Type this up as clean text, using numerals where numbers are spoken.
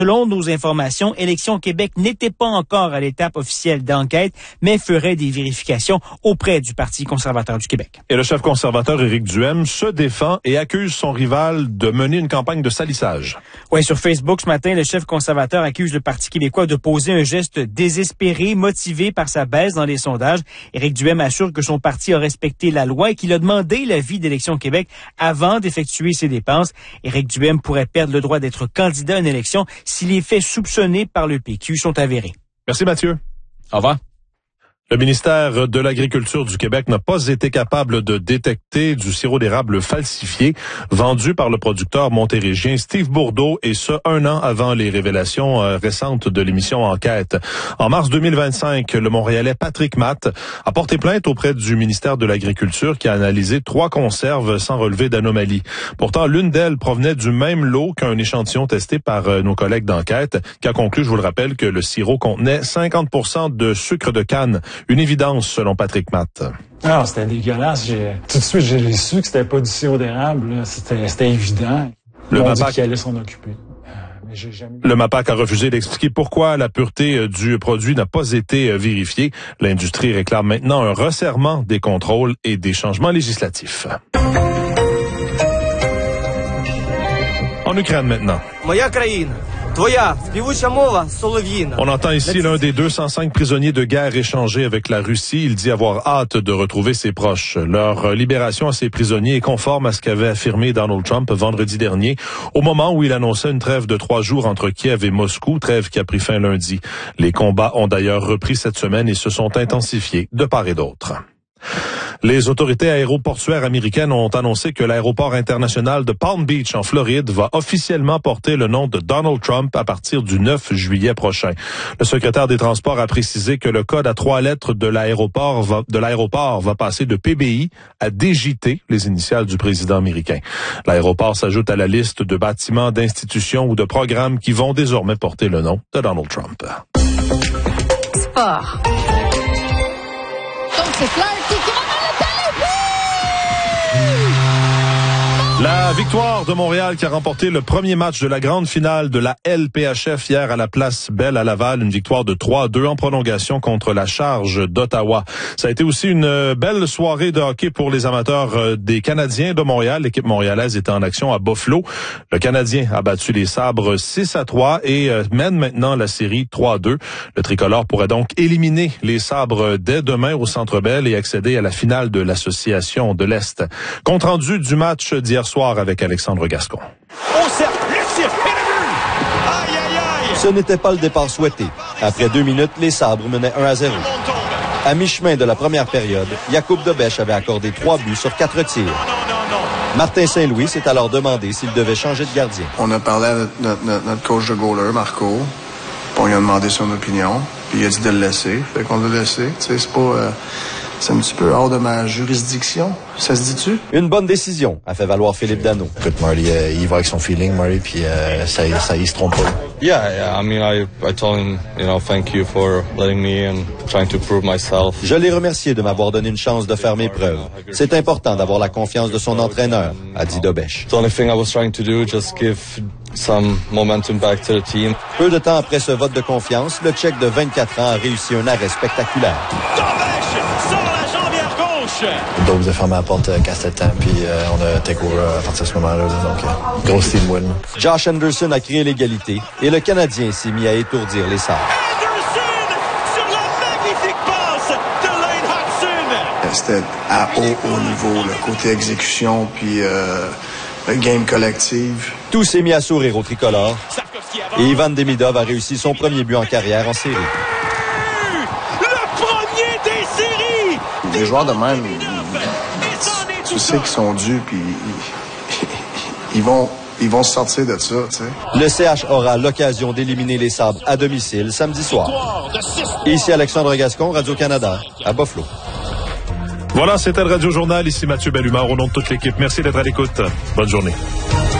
Selon nos informations, Élections Québec n'était pas encore à l'étape officielle d'enquête, mais ferait des vérifications auprès du Parti conservateur du Québec. Et le chef conservateur Éric Duhaime se défend et accuse son rival de mener une campagne de salissage. Oui, sur Facebook ce matin, le chef conservateur accuse le Parti québécois de poser un geste désespéré, motivé par sa baisse dans les sondages. Éric Duhaime assure que son parti a respecté la loi et qu'il a demandé l'avis d'Élections Québec avant d'effectuer ses dépenses. Éric Duhaime pourrait perdre le droit d'être candidat à une élection si les faits soupçonnés par le PQ sont avérés. Merci Mathieu. Au revoir. Le ministère de l'Agriculture du Québec n'a pas été capable de détecter du sirop d'érable falsifié vendu par le producteur montérégien Steve Bourdeau, et ce, 1 an avant les révélations récentes de l'émission Enquête. En mars 2025, le Montréalais Patrick Matt a porté plainte auprès du ministère de l'Agriculture qui a analysé 3 conserves sans relever d'anomalie. Pourtant, l'une d'elles provenait du même lot qu'un échantillon testé par nos collègues d'Enquête, qui a conclu, je vous le rappelle, que le sirop contenait 50% de sucre de canne. Une évidence, selon Patrick Matt. Ah, c'était dégueulasse. Tout de suite, j'ai su que c'était pas du sirop d'érable. Là. C'était évident. Le MAPAQ dit qu'il allait s'en occuper. Le MAPAQ a refusé d'expliquer pourquoi la pureté du produit n'a pas été vérifiée. L'industrie réclame maintenant un resserrement des contrôles et des changements législatifs. En Ukraine maintenant. On entend ici l'un des 205 prisonniers de guerre échangés avec la Russie. Il dit avoir hâte de retrouver ses proches. Leur libération à ces prisonniers est conforme à ce qu'avait affirmé Donald Trump vendredi dernier, au moment où il annonçait une trêve de 3 jours entre Kiev et Moscou, trêve qui a pris fin lundi. Les combats ont d'ailleurs repris cette semaine et se sont intensifiés de part et d'autre. Les autorités aéroportuaires américaines ont annoncé que l'aéroport international de Palm Beach en Floride va officiellement porter le nom de Donald Trump à partir du 9 juillet prochain. Le secrétaire des Transports a précisé que le code à 3 lettres de l'aéroport va passer de PBI à DJT, les initiales du président américain. L'aéroport s'ajoute à la liste de bâtiments, d'institutions ou de programmes qui vont désormais porter le nom de Donald Trump. Sport. Donc c'est Flair qui La victoire de Montréal qui a remporté le premier match de la grande finale de la LPHF hier à la Place Belle à Laval. Une victoire de 3-2 en prolongation contre la Charge d'Ottawa. Ça a été aussi une belle soirée de hockey pour les amateurs des Canadiens de Montréal. L'équipe montréalaise était en action à Buffalo. Le Canadien a battu les Sabres 6-3 et mène maintenant la série 3-2. Le tricolore pourrait donc éliminer les Sabres dès demain au Centre Bell et accéder à la finale de l'Association de l'Est. Compte rendu du match d'hier soir avec Alexandre Gascon. Au cercle, le tir, et le but! Aïe, aïe, aïe! Ce n'était pas le départ souhaité. Après 2 minutes, les Sabres menaient 1-0. À mi-chemin de la première période, Jakub Dobeš avait accordé 3 buts sur 4 tirs. Martin Saint-Louis s'est alors demandé s'il devait changer de gardien. On a parlé à notre coach de goaler, Marco, puis on lui a demandé son opinion, puis il a dit de le laisser. Fait qu'on l'a laissé. Tu sais, c'est pas... C'est un petit peu hors de ma juridiction. Ça se dit-tu? Une bonne décision, a fait valoir Philippe Danault. Écoute, Marty, il va avec son feeling, Marty, puis ça il se trompe pas. Yeah, I mean, I told him, thank you for letting me and trying to prove myself. Je l'ai remercié de m'avoir donné une chance de faire mes preuves. C'est important d'avoir la confiance de son entraîneur, a dit Dobeš. The only thing I was trying to do, just give some momentum back to the team. Peu de temps après ce vote de confiance, le Tchèque de 24 ans a réussi un arrêt spectaculaire. Donc, vous avez fermé la porte qu'à 7 ans, puis on a take over à partir de ce moment-là. Donc, grosse team win. Josh Anderson a créé l'égalité et le Canadien s'est mis à étourdir les Sabres. Anderson sur la magnifique passe de Lane Hudson. C'était à haut niveau, le côté exécution, puis le game collective. Tout s'est mis à sourire au tricolore et Ivan Demidov a réussi son premier but en carrière en série. Les joueurs de même, tu sais qu'ils sont dus, puis ils vont se sortir de ça, tu sais. Le CH aura l'occasion d'éliminer les Sabres à domicile samedi soir. Ici Alexandre Gascon, Radio-Canada, à Buffalo. Voilà, c'était le Radio Journal. Ici Mathieu Bellumeur, au nom de toute l'équipe. Merci d'être à l'écoute. Bonne journée.